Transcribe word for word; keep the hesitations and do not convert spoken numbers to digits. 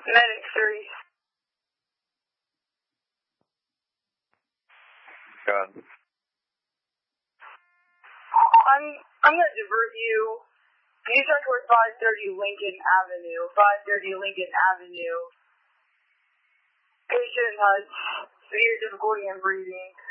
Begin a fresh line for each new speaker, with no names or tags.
Medic three.
Go ahead.
I'm, I'm going to divert you. You start towards five thirty Lincoln Avenue. five thirty Lincoln Avenue. Patient has severe difficulty in breathing.